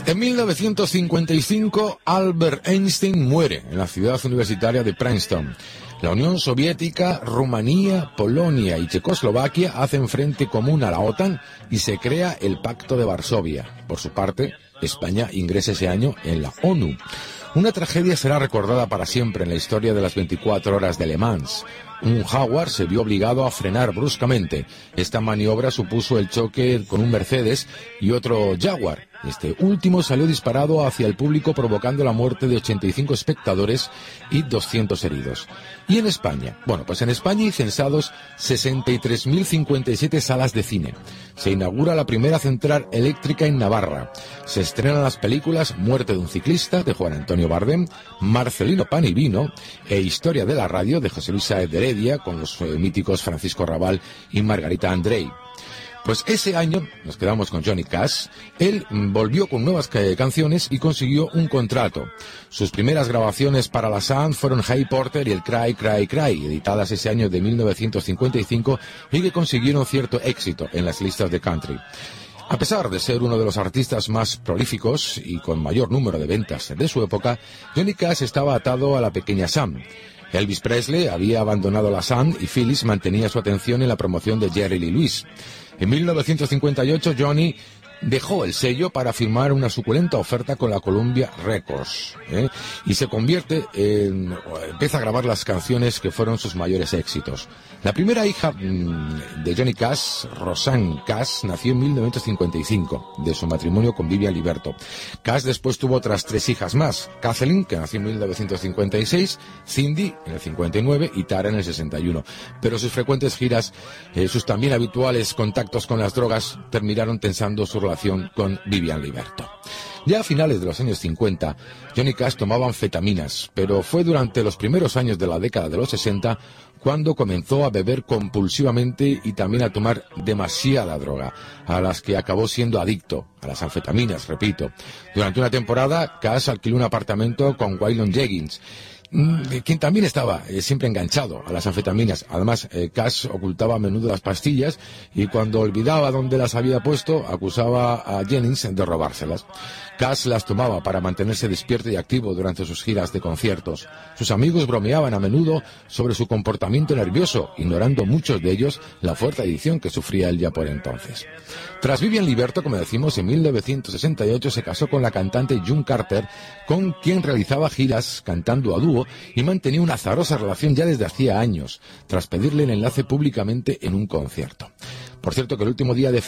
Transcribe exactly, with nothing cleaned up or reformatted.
En mil novecientos cincuenta y cinco, Albert Einstein muere en la ciudad universitaria de Princeton. La Unión Soviética, Rumanía, Polonia y Checoslovaquia hacen frente común a la OTAN y se crea el Pacto de Varsovia. Por su parte, España ingresa ese año en la ONU. Una tragedia será recordada para siempre en la historia de las veinticuatro horas de Le Mans. Un Jaguar se vio obligado a frenar bruscamente. Esta maniobra supuso el choque con un Mercedes y otro Jaguar. Este último salió disparado hacia el público, provocando la muerte de ochenta y cinco espectadores y doscientos heridos. ¿Y en España? Bueno, pues en España hay censados sesenta y tres mil cincuenta y siete salas de cine. Se inaugura la primera central eléctrica en Navarra. Se estrenan las películas Muerte de un ciclista, de Juan Antonio Bardem, Marcelino Pan y Vino e Historia de la radio, de José Luis Sáez de Heredia, con los eh, míticos Francisco Rabal y Margarita Andrei. Pues ese año, nos quedamos con Johnny Cash, él volvió con nuevas canciones y consiguió un contrato. Sus primeras grabaciones para la Sun fueron Hey Porter y el Cry, Cry, Cry, editadas ese año de mil novecientos cincuenta y cinco y que consiguieron cierto éxito en las listas de country. A pesar de ser uno de los artistas más prolíficos y con mayor número de ventas de su época, Johnny Cash estaba atado a la pequeña Sun. Elvis Presley había abandonado la Sun y Phyllis mantenía su atención en la promoción de Jerry Lee Lewis. En mil novecientos cincuenta y ocho, Johnny dejó el sello para firmar una suculenta oferta con la Columbia Records, ¿eh? y se convierte en... empieza a grabar las canciones que fueron sus mayores éxitos. La primera hija mmm, de Johnny Cash, Rosanne Cash, nació en mil novecientos cincuenta y cinco, de su matrimonio con Vivian Liberto. Cash después tuvo otras tres hijas más: Kathleen, que nació en mil novecientos cincuenta y seis, Cindy en el cincuenta y nueve y Tara en el sesenta y uno. Pero sus frecuentes giras, eh, sus también habituales contactos con las drogas, terminaron tensando su relación con Vivian Liberto. Ya a finales de los años cincuenta, Johnny Cash tomaba anfetaminas, pero fue durante los primeros años de la década de los sesenta cuando comenzó a beber compulsivamente y también a tomar demasiada droga, a las que acabó siendo adicto, a las anfetaminas, repito. Durante una temporada, Cash alquiló un apartamento con Waylon Jennings, quien también estaba eh, siempre enganchado a las anfetaminas. Además, eh, Cash ocultaba a menudo las pastillas y cuando olvidaba dónde las había puesto, acusaba a Jennings de robárselas. Cash las tomaba para mantenerse despierto y activo durante sus giras de conciertos. Sus amigos bromeaban a menudo sobre su comportamiento nervioso, ignorando muchos de ellos la fuerte adicción que sufría él ya por entonces. Tras Vivian Liberto, como decimos, en mil novecientos sesenta y ocho se casó con la cantante June Carter, con quien realizaba giras cantando a dúo y mantenía una azarosa relación ya desde hacía años, tras pedirle el enlace públicamente en un concierto. Por cierto, que el último día de